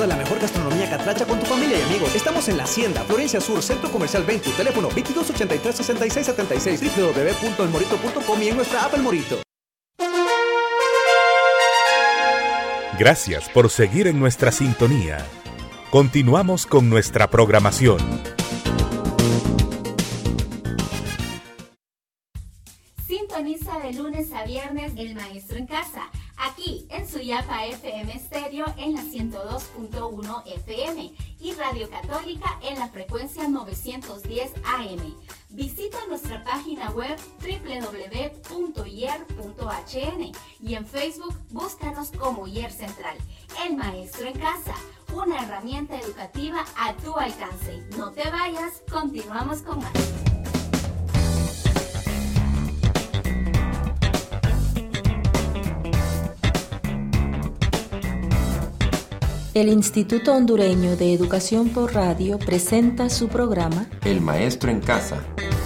de la mejor gastronomía catracha con tu familia y amigos. Estamos en La Hacienda, Florencia Sur, Centro Comercial 20, teléfono 2283-6676, www.elmorito.com y en nuestra app El Morito. Gracias por seguir en nuestra sintonía. Continuamos con nuestra programación. Sintoniza de lunes a viernes El Maestro en Casa, aquí en Suyapa FM Stereo en la 102.1 FM y Radio Católica en la frecuencia 910 AM. Visita nuestra página web www.ier.hn y en Facebook búscanos como IER Central. El Maestro en Casa, una herramienta educativa a tu alcance. No te vayas, continuamos con más. El Instituto Hondureño de Educación por Radio presenta su programa El Maestro en Casa.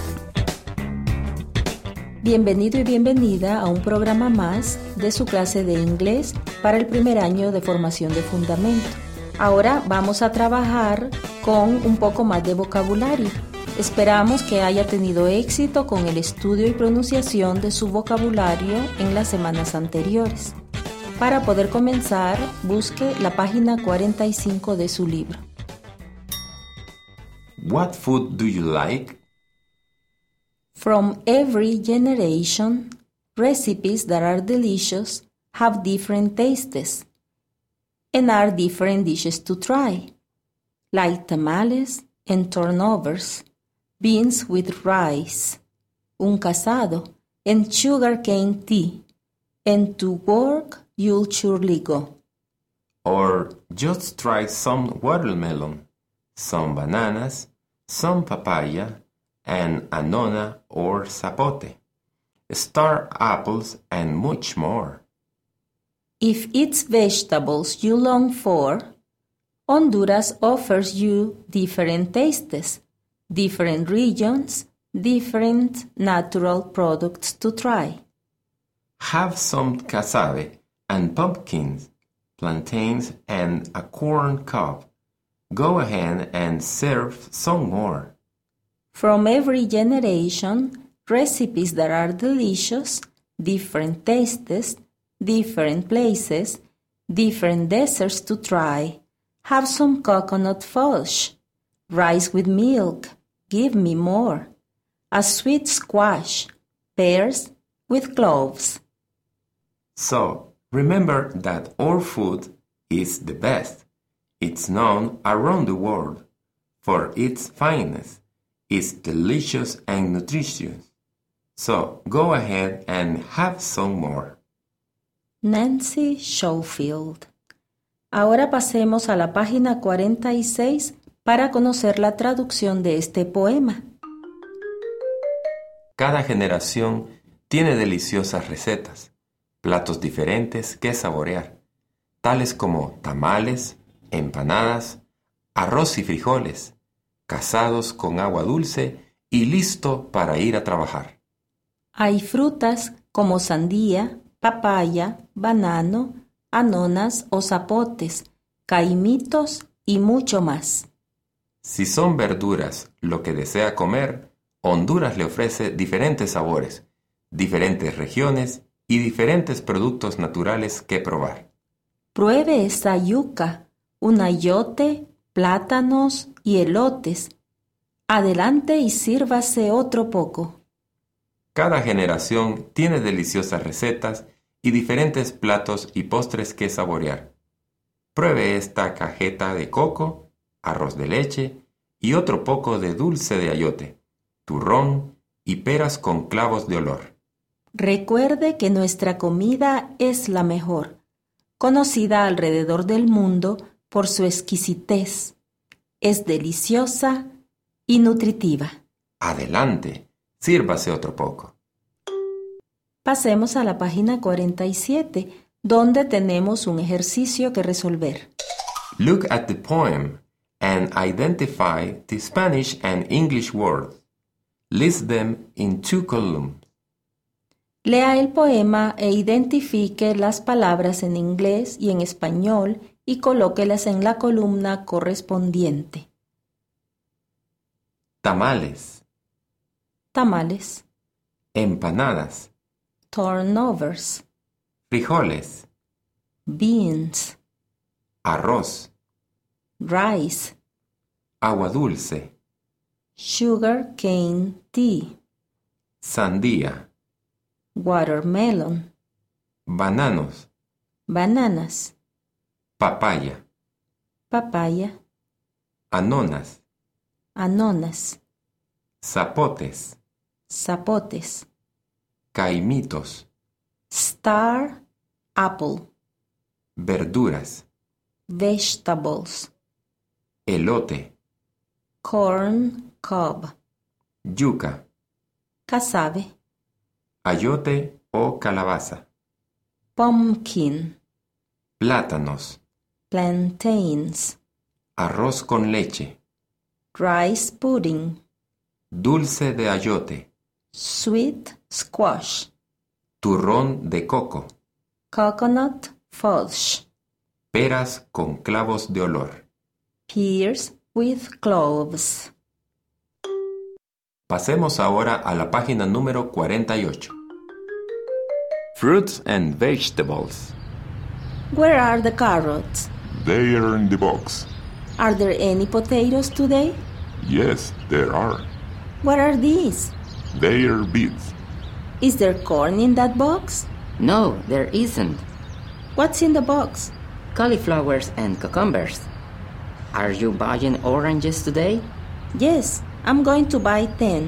Bienvenido y bienvenida a un programa más de su clase de inglés para el primer año de formación de fundamento. Ahora vamos a trabajar con un poco más de vocabulario. Esperamos que haya tenido éxito con el estudio y pronunciación de su vocabulario en las semanas anteriores. Para poder comenzar, busque la página 45 de su libro. What food do you like? From every generation, recipes that are delicious have different tastes and are different dishes to try, like tamales and turnovers, beans with rice, un casado, and sugarcane tea, and to work you'll surely go. Or just try some watermelon, some bananas, some papaya, and anona or zapote, star apples, and much more. If it's vegetables you long for, Honduras offers you different tastes, different regions, different natural products to try. Have some cassave and pumpkins, plantains, and a corn cob. Go ahead and serve some more. From every generation, recipes that are delicious, different tastes, different places, different desserts to try. Have some coconut fudge, rice with milk, give me more. A sweet squash, pears with cloves. So, remember that our food is the best. It's known around the world for its fineness. It's delicious and nutritious. So, go ahead and have some more. Nancy Schofield. Ahora pasemos a la página 46 para conocer la traducción de este poema. Cada generación tiene deliciosas recetas, platos diferentes que saborear, tales como tamales, empanadas, arroz y frijoles, casados con agua dulce y listo para ir a trabajar. Hay frutas como sandía, papaya, banano, anonas o zapotes, caimitos y mucho más. Si son verduras lo que desea comer, Honduras le ofrece diferentes sabores, diferentes regiones y diferentes productos naturales que probar. Pruebe esta yuca, un ayote, plátanos y elotes. Adelante y sírvase otro poco. Cada generación tiene deliciosas recetas y diferentes platos y postres que saborear. Pruebe esta cajeta de coco, arroz de leche y otro poco de dulce de ayote, turrón y peras con clavos de olor. Recuerde que nuestra comida es la mejor, conocida alrededor del mundo por su exquisitez. Es deliciosa y nutritiva. Adelante, sírvase otro poco. Pasemos a la página 47, donde tenemos un ejercicio que resolver. Look at the poem and identify the Spanish and English words. List them in 2 columns. Lea el poema e identifique las palabras en inglés y en español y colóquelas en la columna correspondiente. Tamales, Tamales, empanadas, turnovers, frijoles, beans, arroz, rice, agua dulce, sugar cane tea, sandía, watermelon, bananos, bananas, papaya, papaya, anonas, anonas, zapotes, zapotes, caimitos, star apple, verduras, vegetables, elote, corn cob, yuca, casabe, ayote o calabaza, pumpkin, plátanos, plantains, arroz con leche, rice pudding, dulce de ayote, sweet squash, turrón de coco, coconut fudge, peras con clavos de olor. pears with cloves. Pasemos ahora a la página número 48. Fruits and vegetables. Where are the carrots? They are in the box. Are there any potatoes today? Yes, there are. What are these? They are beets. Is there corn in that box? No, there isn't. What's in the box? Cauliflowers and cucumbers. Are you buying oranges today? Yes, I'm going to buy 10.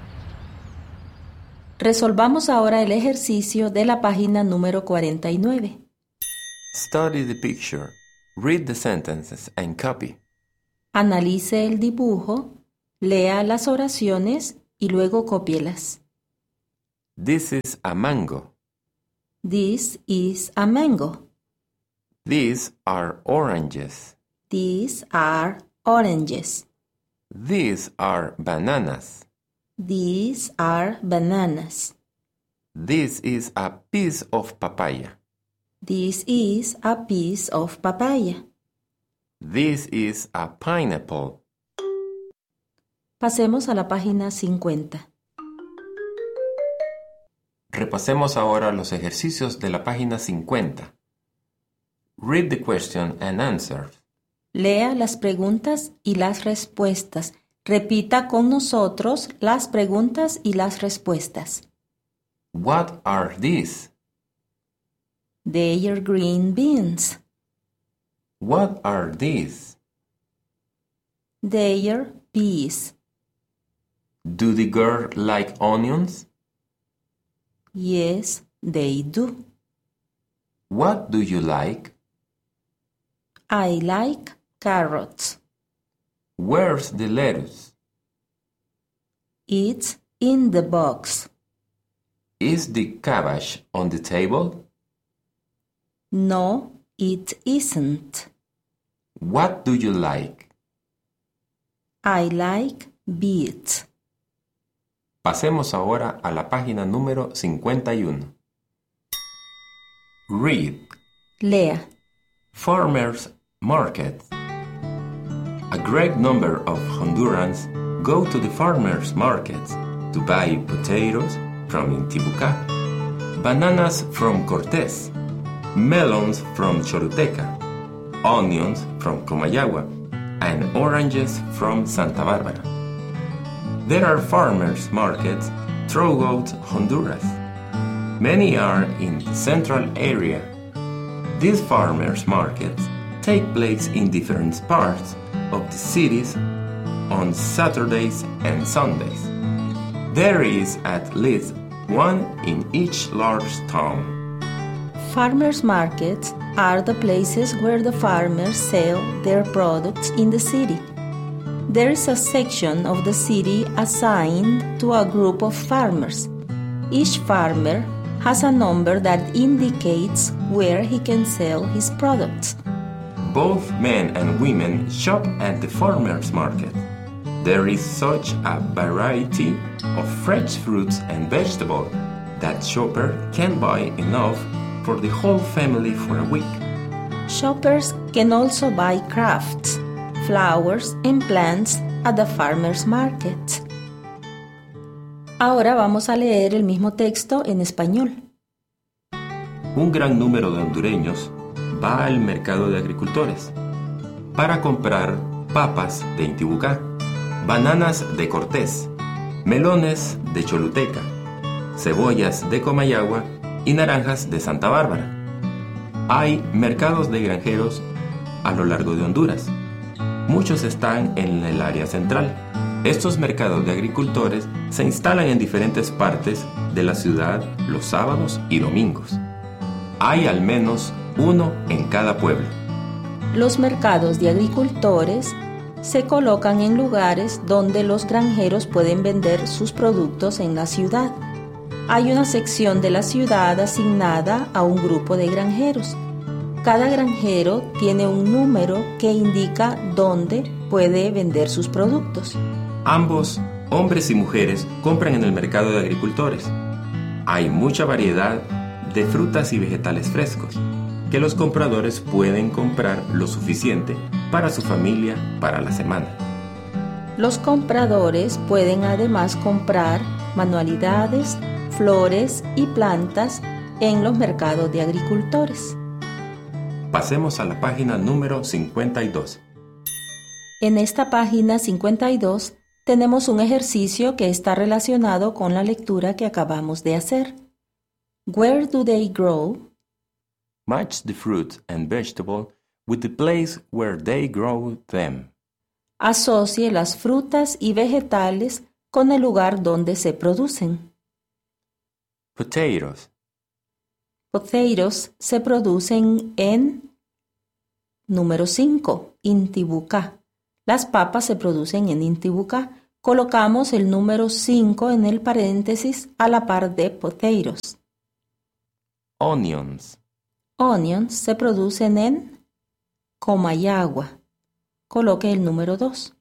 Resolvamos ahora el ejercicio de la página número 49. Study the picture. Read the sentences and copy. Analice el dibujo, lea las oraciones y luego cópielas. This is a mango. This is a mango. These are oranges. These are oranges. These are bananas. These are bananas. This is a piece of papaya. This is a piece of papaya. This is a pineapple. Pasemos a la página 50. Repasemos ahora los ejercicios de la página 50. Read the question and answer. Lea las preguntas y las respuestas. Repita con nosotros las preguntas y las respuestas. What are these? They are green beans. What are these? They are peas. Do the girl like onions? Yes, they do. What do you like? I like carrots. Where's the lettuce? It's in the box. Is the cabbage on the table? No, it isn't. What do you like? I like beets. Pasemos ahora a la página número 51. Read. Lea. Farmers Market. A great number of Hondurans go to the farmers markets to buy potatoes from Intibucá, bananas from Cortés, melons from Choluteca, onions from Comayagua, and oranges from Santa Bárbara. There are farmers markets throughout Honduras. Many are in the central area. These farmers markets take place in different parts of the cities on Saturdays and Sundays. There is at least one in each large town. Farmers markets are the places where the farmers sell their products in the city. There is a section of the city assigned to a group of farmers. Each farmer has a number that indicates where he can sell his products. Both men and women shop at the farmers market. There is such a variety of fresh fruits and vegetables that shopper can buy enough for the whole family for a week. Shoppers can also buy crafts, flowers and plants at the farmers market. Ahora vamos a leer el mismo texto en español. Un gran número de hondureños va al mercado de agricultores para comprar papas de Intibucá, bananas de Cortés, melones de Choluteca, cebollas de Comayagua y naranjas de Santa Bárbara. Hay mercados de granjeros a lo largo de Honduras. Muchos están en el área central. Estos mercados de agricultores se instalan en diferentes partes de la ciudad los sábados y domingos. Hay al menos uno en cada pueblo. Los mercados de agricultores se colocan en lugares donde los granjeros pueden vender sus productos en la ciudad. Hay una sección de la ciudad asignada a un grupo de granjeros. Cada granjero tiene un número que indica dónde puede vender sus productos. Ambos, hombres y mujeres, compran en el mercado de agricultores. Hay mucha variedad de frutas y vegetales frescos que los compradores pueden comprar lo suficiente para su familia para la semana. Los compradores pueden además comprar manualidades, flores y plantas en los mercados de agricultores. Pasemos a la página número 52. En esta página 52 tenemos un ejercicio que está relacionado con la lectura que acabamos de hacer. Where do they grow? Match the fruit and vegetable with the place where they grow them. Asocie las frutas y vegetales con el lugar donde se producen. Potatoes. Potatoes se producen en número 5, Intibucá. Las papas se producen en Intibucá. Colocamos el número 5 en el paréntesis a la par de potatoes. Onions. Onions se producen en Comayagua. Coloque el número 2.